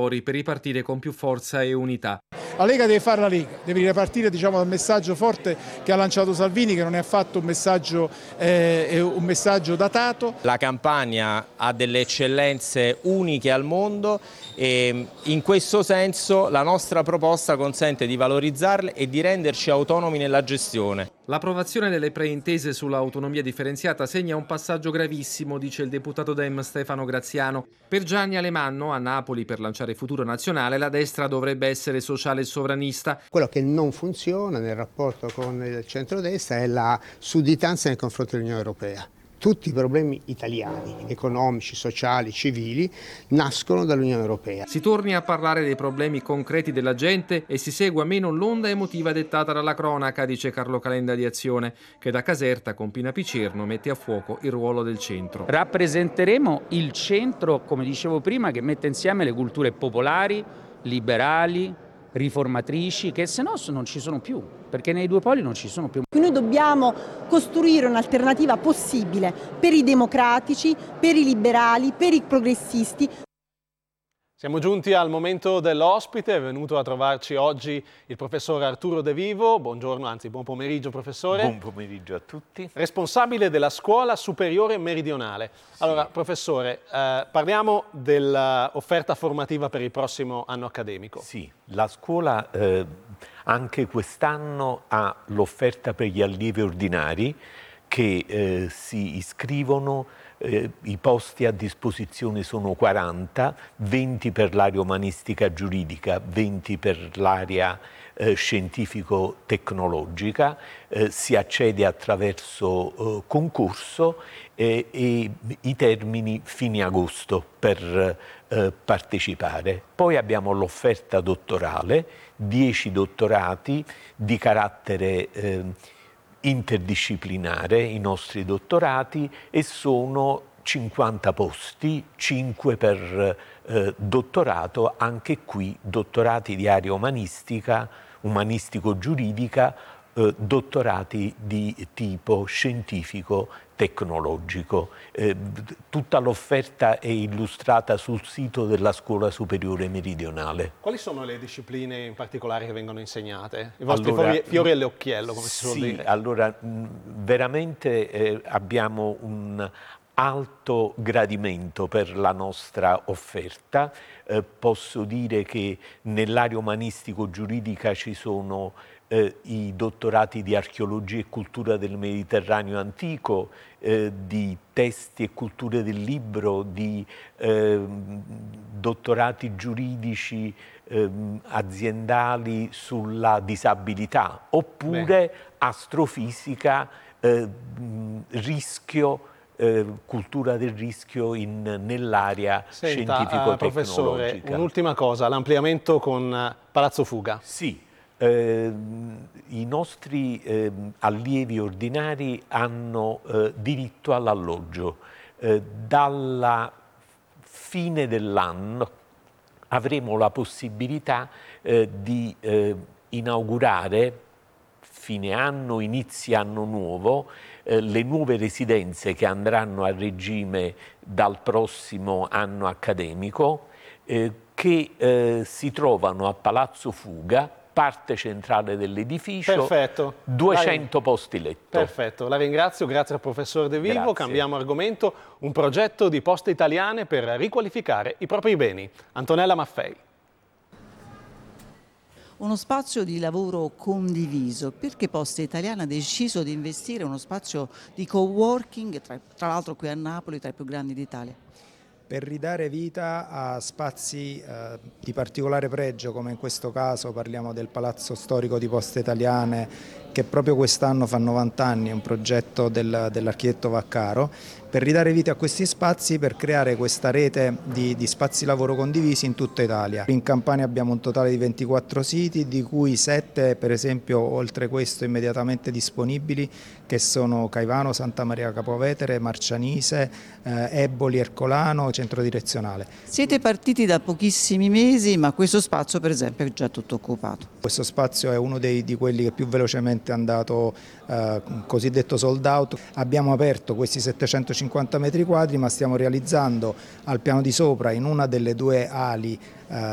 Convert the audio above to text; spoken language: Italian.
territori per ripartire con più forza e unità. La Lega deve fare la Lega, deve ripartire dal messaggio forte che ha lanciato Salvini, che non è affatto un messaggio datato. La Campania ha delle eccellenze uniche al mondo e in questo senso la nostra proposta consente di valorizzarle e di renderci autonomi nella gestione. L'approvazione delle preintese sull'autonomia differenziata segna un passaggio gravissimo, dice il deputato Dem Stefano Graziano. Per Gianni Alemanno, a Napoli per lanciare Futuro Nazionale, la destra dovrebbe essere sociale e sovranista. Quello che non funziona nel rapporto con il centrodestra è la sudditanza nei confronti dell'Unione Europea. Tutti i problemi italiani, economici, sociali, civili, nascono dall'Unione Europea. Si torni a parlare dei problemi concreti della gente e si segua meno l'onda emotiva dettata dalla cronaca, dice Carlo Calenda di Azione, che da Caserta con Pina Picerno mette a fuoco il ruolo del centro. Rappresenteremo il centro, come dicevo prima, che mette insieme le culture popolari, liberali, riformatrici, che se no non ci sono più, perché nei due poli non ci sono più. Noi dobbiamo costruire un'alternativa possibile per i democratici, per i liberali, per i progressisti. Siamo giunti al momento dell'ospite, è venuto a trovarci oggi il professor Arturo De Vivo. Buongiorno, anzi buon pomeriggio professore. Buon pomeriggio a tutti. Responsabile della Scuola Superiore Meridionale. Sì. Allora professore, parliamo dell'offerta formativa per il prossimo anno accademico. Sì, la scuola anche quest'anno ha l'offerta per gli allievi ordinari che si iscrivono. I posti a disposizione sono 40, 20 per l'area umanistica giuridica, 20 per l'area scientifico-tecnologica, si accede attraverso concorso e i termini fine agosto per partecipare. Poi abbiamo l'offerta dottorale, 10 dottorati di carattere interdisciplinare, i nostri dottorati, e sono 50 posti, 5 per dottorato, anche qui dottorati di area umanistica, umanistico-giuridica, dottorati di tipo scientifico-tecnologico. Tutta l'offerta è illustrata sul sito della Scuola Superiore Meridionale. Quali sono le discipline in particolare che vengono insegnate? I vostri fiori all'occhiello, come si suol dire? Sì, allora veramente abbiamo un alto gradimento per la nostra offerta. Posso dire che nell'area umanistico-giuridica ci sono i dottorati di archeologia e cultura del Mediterraneo antico, di testi e culture del libro, di dottorati giuridici aziendali sulla disabilità, oppure astrofisica, rischio, cultura del rischio nell'area scientifico-tecnologica. Professore, un'ultima cosa, l'ampliamento con Palazzo Fuga. Sì. I nostri allievi ordinari hanno diritto all'alloggio. Dalla fine dell'anno avremo la possibilità di inaugurare, fine anno, inizi anno nuovo, le nuove residenze che andranno a regime dal prossimo anno accademico, che si trovano a Palazzo Fuga, parte centrale dell'edificio. Perfetto. 200 posti letto. Perfetto, la ringrazio, grazie al professor De Vivo. Grazie. Cambiamo argomento, un progetto di Poste Italiane per riqualificare i propri beni. Antonella Maffei. Uno spazio di lavoro condiviso, perché Poste Italiane ha deciso di investire in uno spazio di coworking, tra l'altro qui a Napoli, tra i più grandi d'Italia. Per ridare vita a spazi di particolare pregio, come in questo caso parliamo del Palazzo Storico di Poste Italiane, che proprio quest'anno fa 90 anni, è un progetto dell'architetto Vaccaro, per ridare vita a questi spazi, per creare questa rete di spazi lavoro condivisi in tutta Italia. In Campania abbiamo un totale di 24 siti, di cui 7 per esempio oltre questo immediatamente disponibili, che sono Caivano, Santa Maria Capovetere, Marcianise, Eboli, Ercolano, Centro Direzionale. Siete partiti da pochissimi mesi, ma questo spazio per esempio è già tutto occupato. Questo spazio è uno di quelli che più velocemente è andato cosiddetto sold out. Abbiamo aperto questi 750 metri quadri, ma stiamo realizzando al piano di sopra, in una delle due ali